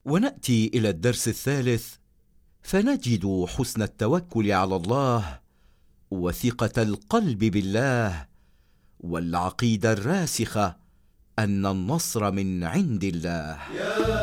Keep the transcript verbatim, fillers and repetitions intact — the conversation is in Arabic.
ونأتي إلى الدرس الثالث، فنجد حسن التوكل على الله، وثقة القلب بالله، والعقيدة الراسخة أن النصر من عند الله.